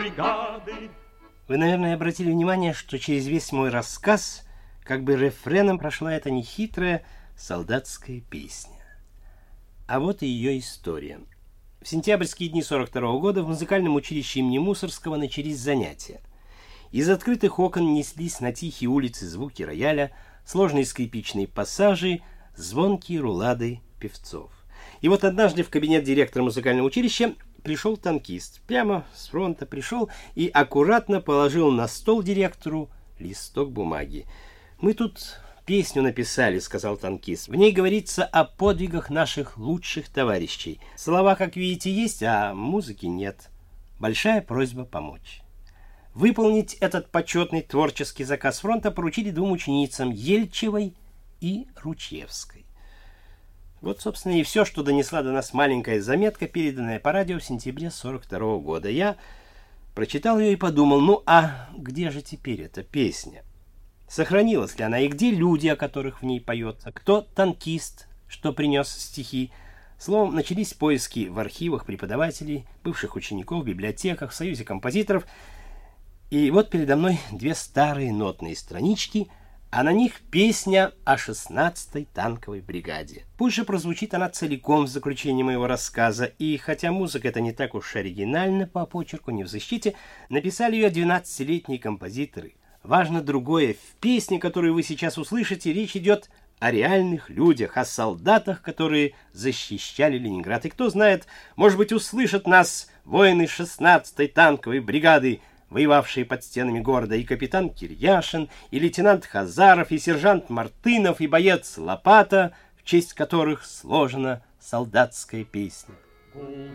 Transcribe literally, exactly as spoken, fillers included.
Вы, наверное, обратили внимание, что через весь мой рассказ как бы рефреном прошла эта нехитрая солдатская песня. А вот и ее история. В сентябрьские дни сорок второго года в музыкальном училище имени Мусоргского начались занятия. Из открытых окон неслись на тихие улицы звуки рояля, сложные скрипичные пассажи, звонкие рулады певцов. И вот однажды в кабинет директора музыкального училища пришел танкист. Прямо с фронта пришел и аккуратно положил на стол директору листок бумаги. «Мы тут песню написали», — сказал танкист. «В ней говорится о подвигах наших лучших товарищей. Слова, как видите, есть, а музыки нет. Большая просьба помочь». Выполнить этот почетный творческий заказ фронта поручили двум ученицам, Ельчевой и Ручьевской. Вот, собственно, и все, что донесла до нас маленькая заметка, переданная по радио в сентябре сорок второго года. Я прочитал ее и подумал, ну а где же теперь эта песня? Сохранилась ли она, и где люди, о которых в ней поется? Кто танкист, что принес стихи? Словом, начались поиски в архивах преподавателей, бывших учеников, в библиотеках, в Союзе композиторов. И вот передо мной две старые нотные странички, а на них песня о шестнадцатой танковой бригаде. Пусть же прозвучит она целиком в заключении моего рассказа, и хотя музыка эта не так уж оригинальна по почерку, не в защите, написали ее двенадцатилетние композиторы. Важно другое. В песне, которую вы сейчас услышите, речь идет о реальных людях, о солдатах, которые защищали Ленинград. И кто знает, может быть, услышат нас воины шестнадцатой танковой бригады, воевавшие под стенами города, и капитан Кирьяшин, и лейтенант Хазаров, и сержант Мартынов, и боец Лопата, в честь которых сложена солдатская песня.